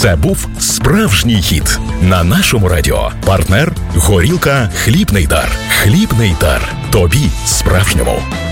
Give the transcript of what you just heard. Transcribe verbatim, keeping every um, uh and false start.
Це був справжній хіт на нашому радіо. Партнер – горілка «Хлібний дар». «Хлібний дар». Тобі справжньому.